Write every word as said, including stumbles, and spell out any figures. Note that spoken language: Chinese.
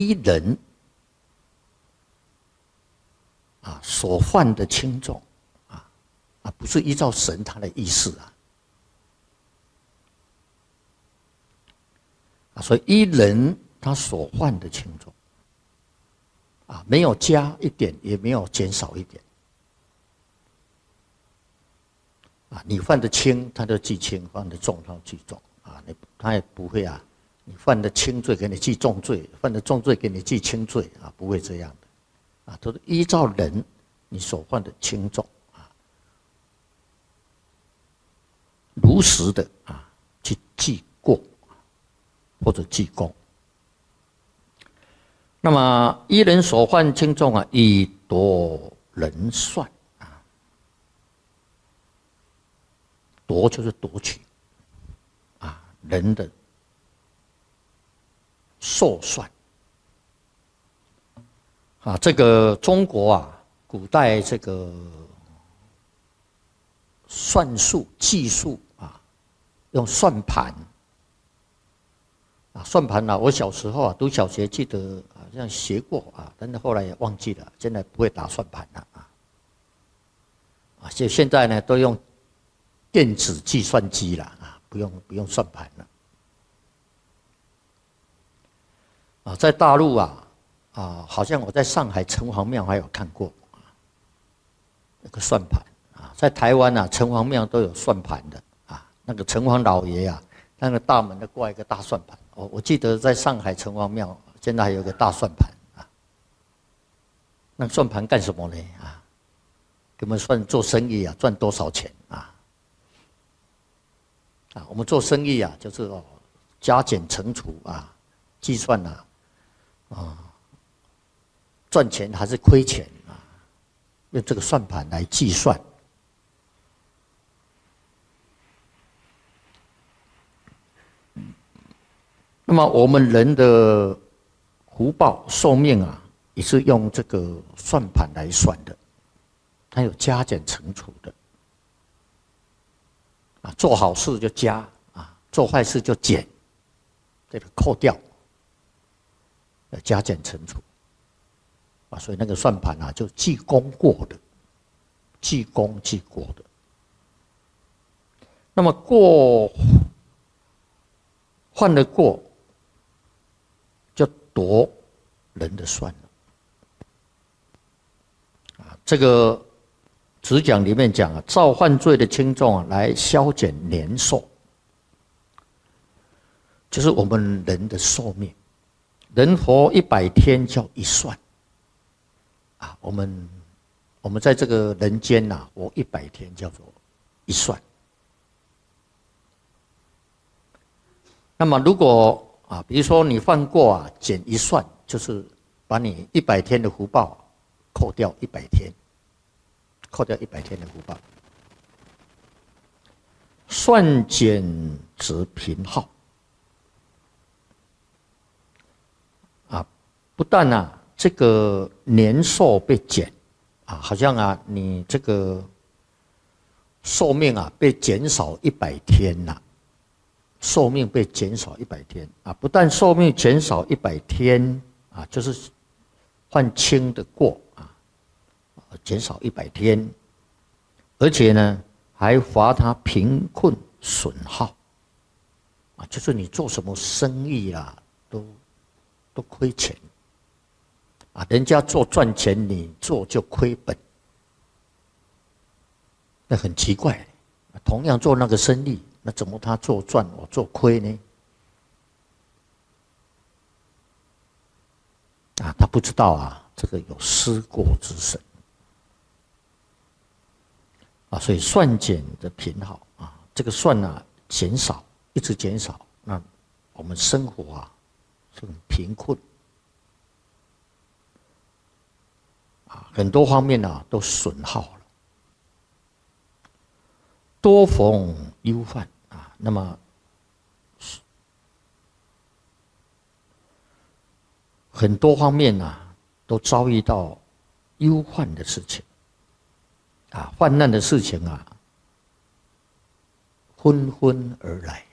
依人啊所犯的轻重啊啊，不是依照神他的意思啊啊，所以依人他所犯的轻重啊，没有加一点，也没有减少一点啊。你犯的轻，他就记轻；犯的重，他就记重啊。你他也不会啊。你犯的轻罪，给你记重罪；犯的重罪，给你记轻罪啊，不会这样的，啊，都是依照人你所犯的轻重啊，如实的啊去记过或者记功。那么依人所犯轻重啊，以夺人算啊，夺就是夺取啊人的寿算啊，这个中国啊，古代这个算术计数啊，用算盘啊，算盘啊，我小时候啊读小学记得好像学过啊，但是后来也忘记了，现在不会打算盘了啊。啊，现现在呢都用电子计算机了啊，不用不用算盘了。啊，在大陆啊，啊，好像我在上海城隍庙还有看过啊，那个算盘啊，在台湾啊，城隍庙都有算盘的啊，那个城隍老爷啊，那个大门都挂一个大算盘。我我记得在上海城隍庙现在还有个大算盘啊，那算盘干什么呢？啊，给我们算做生意啊，赚多少钱啊？啊，我们做生意啊，就是哦，加减乘除啊，计算啊。啊，赚钱还是亏钱啊？用这个算盘来计算。那么我们人的福报寿命啊，也是用这个算盘来算的，它有加减乘除的。啊，做好事就加啊，做坏事就减，这个扣掉。加减乘除啊，所以那个算盘啊，就记功过的，记功记过的。那么过犯了过，就夺人的算了。啊，这个只讲里面讲啊，照犯罪的轻重啊，来消减年寿，就是我们人的寿命。人活一百天叫一算，啊，我们我们在这个人间呐、啊，活一百天叫做一算。那么如果啊，比如说你犯过啊，减一算，就是把你一百天的福报扣掉一百天，扣掉一百天的福报，算减值平耗。不但啊，这个年寿被减，啊，好像啊，你这个寿命啊被减少一百天呐、啊，寿命被减少一百天啊，不但寿命减少一百天啊，就是犯轻的过啊，减少一百天，而且呢还罚他贫困损耗，啊，就是你做什么生意啊，都都亏钱。啊，人家做赚钱，你做就亏本，那很奇怪。同样做那个生意，那怎么他做赚，我做亏呢？啊，他不知道啊，这个有失过之神啊，所以算减的平好啊，这个算啊减少，一直减少，那我们生活啊是很贫困。很多方面啊都损耗了，多逢忧患啊，那么很多方面啊都遭遇到忧患的事情啊，患难的事情啊纷纷而来。